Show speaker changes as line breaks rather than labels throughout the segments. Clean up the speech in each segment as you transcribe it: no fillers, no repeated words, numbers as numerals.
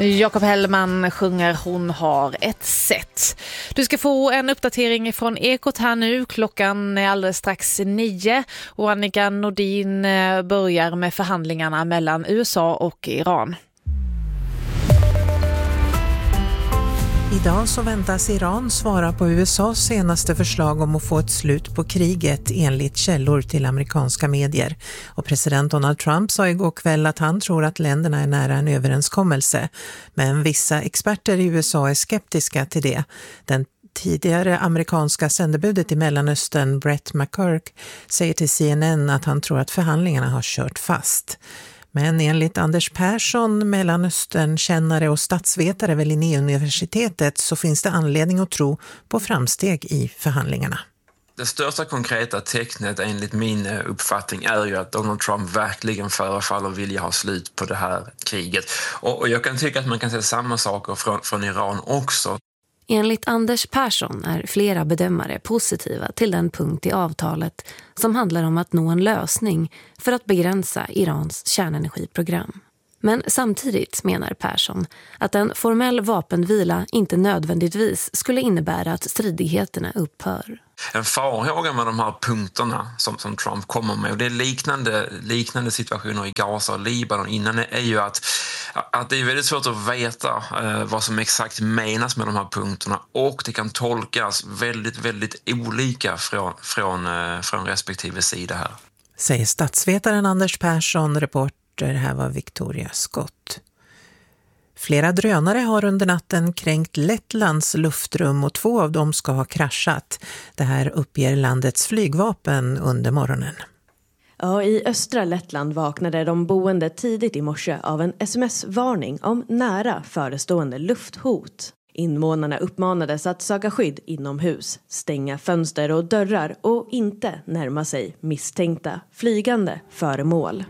Jakob Hellman sjunger Hon har ett sätt. Du ska få en uppdatering från Ekot här nu. Klockan är alldeles strax 9 och Annika Nordin börjar med förhandlingarna mellan USA och Iran.
Idag så väntas Iran svara på USAs senaste förslag om att få ett slut på kriget enligt källor till amerikanska medier. Och president Donald Trump sa igår kväll att han tror att länderna är nära en överenskommelse. Men vissa experter i USA är skeptiska till det. Den tidigare amerikanska sändebudet i Mellanöstern, Brett McCurk, säger till CNN att han tror att förhandlingarna har kört fast. Men enligt Anders Persson, Mellanöstern-kännare och statsvetare vid Linnéuniversitetet, så finns det anledning att tro på framsteg i förhandlingarna.
Det största konkreta tecknet enligt min uppfattning är ju att Donald Trump verkligen förefaller vilja ha slut på det här kriget. Och jag kan tycka att man kan säga samma saker från Iran också.
Enligt Anders Persson är flera bedömare positiva till den punkt i avtalet som handlar om att nå en lösning för att begränsa Irans kärnenergiprogram. Men samtidigt menar Persson att en formell vapenvila inte nödvändigtvis skulle innebära att stridigheterna upphör.
En farhåga med de här punkterna som Trump kommer med, och det är liknande situationer i Gaza och Libanon innan, är ju att det är väldigt svårt att veta vad som exakt menas med de här punkterna, och det kan tolkas väldigt, väldigt olika från respektive sida här.
Säger statsvetaren Anders Persson, reporter här var Victoria Scott. Flera drönare har under natten kränkt Lettlands luftrum och 2 av dem ska ha kraschat. Det här uppger landets flygvapen under morgonen.
Ja, i östra Lettland vaknade de boende tidigt i morse av en sms-varning om nära förestående lufthot. Invånarna uppmanades att söka skydd inomhus, stänga fönster och dörrar och inte närma sig misstänkta flygande föremål.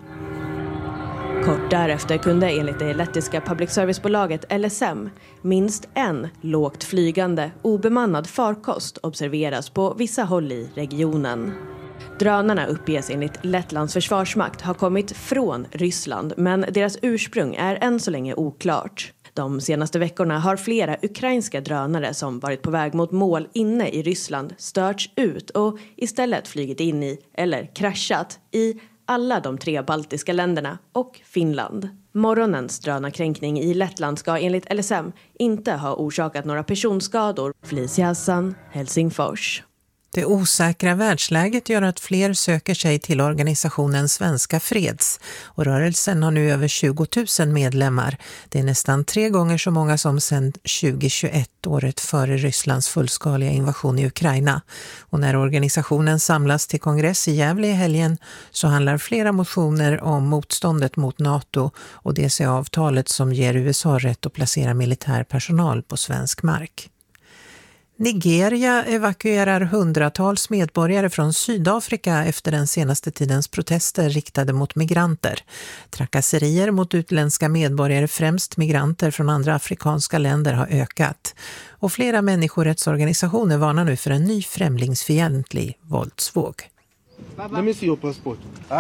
Kort därefter kunde enligt det lettiska public service-bolaget LSM minst en lågt flygande obemannad farkost observeras på vissa håll i regionen. Drönarna uppges enligt Lettlands försvarsmakt ha kommit från Ryssland, men deras ursprung är än så länge oklart. De senaste veckorna har flera ukrainska drönare som varit på väg mot mål inne i Ryssland störts ut och istället flygit in i eller kraschat i alla de 3 baltiska länderna och Finland. Morgonens drönarkränkning i Lettland ska enligt LSM inte ha orsakat några personskador. Felicia Hassan, Helsingfors.
Det osäkra världsläget gör att fler söker sig till organisationen Svenska Freds, och rörelsen har nu över 20 000 medlemmar. Det är nästan 3 gånger så många som sedan 2021, året före Rysslands fullskaliga invasion i Ukraina. Och när organisationen samlas till kongress i Gävle i helgen så handlar flera motioner om motståndet mot NATO och DCA-avtalet som ger USA rätt att placera militär personal på svensk mark. Nigeria evakuerar hundratals medborgare från Sydafrika efter den senaste tidens protester riktade mot migranter. Trakasserier mot utländska medborgare, främst migranter från andra afrikanska länder, har ökat. Och flera människorättsorganisationer varnar nu för en ny främlingsfientlig våldsvåg.
Let me see your passport.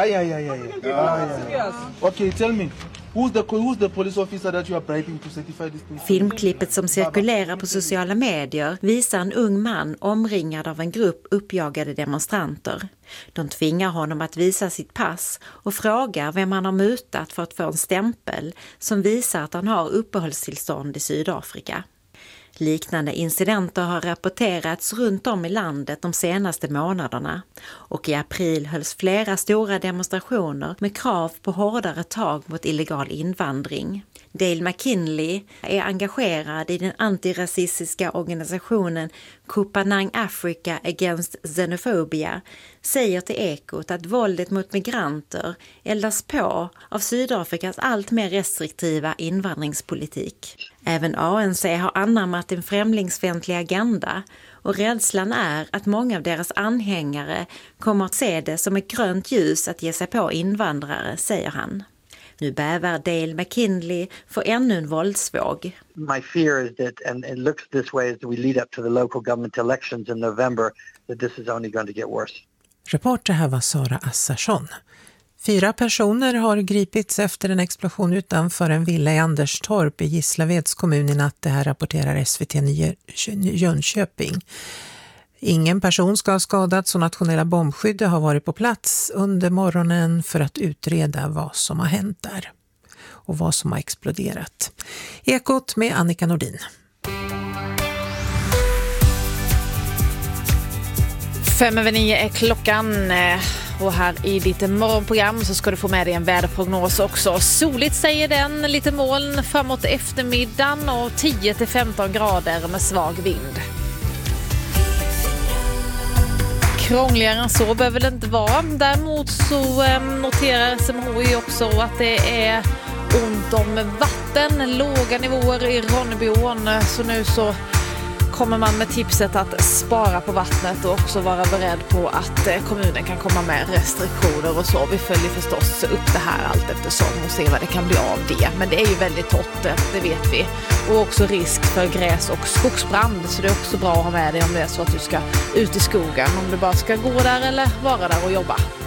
Okay, tell me. Who's the police officer that you are bribing to certify this thing?
Filmklippet som cirkulerar på sociala medier visar en ung man omringad av en grupp uppjagade demonstranter. De tvingar honom att visa sitt pass och frågar vem han har mutat för att få en stämpel som visar att han har uppehållstillstånd i Sydafrika. Liknande incidenter har rapporterats runt om i landet de senaste månaderna, och i april hölls flera stora demonstrationer med krav på hårdare tag mot illegal invandring. Dale McKinley är engagerad i den antirasistiska organisationen Kupanang Africa Against Xenophobia, säger till Ekot att våldet mot migranter eldas på av Sydafrikas allt mer restriktiva invandringspolitik. Även ANC har anammat en främlingsfientlig agenda, och rädslan är att många av deras anhängare kommer att se det som ett grönt ljus att ge sig på invandrare, säger han. Nu bävar Dale McKinley för ännu en våldsvåg.
My fear is that, and it looks this way as we lead up to the local government elections in November, that this is only going to get worse.
Reporter här var Sara Assarsson. 4 personer har gripits efter en explosion utanför en villa i Anderstorp i Gislaveds kommun i natt. Det här rapporterar SVT Jönköping. Ingen person ska ha skadats och nationella bombskyddet har varit på plats under morgonen för att utreda vad som har hänt där och vad som har exploderat. Ekot med Annika Nordin.
8:05 är klockan och här i ditt morgonprogram så ska du få med dig en väderprognos också. Soligt säger den, lite moln framåt eftermiddagen och 10-15 grader med svag vind. Krångligare än så behöver det inte vara. Däremot så noterar SMHI också att det är ont om vatten, låga nivåer i Ronnebyån. Så nu så kommer man med tipset att spara på vattnet och också vara beredd på att kommunen kan komma med restriktioner och så. Vi följer förstås upp det här allt eftersom och ser vad det kan bli av det. Men det är ju väldigt torrt, det vet vi. Och också risk för gräs- och skogsbrand. Så det är också bra att ha med dig om det är så att du ska ut i skogen. Om du bara ska gå där eller vara där och jobba.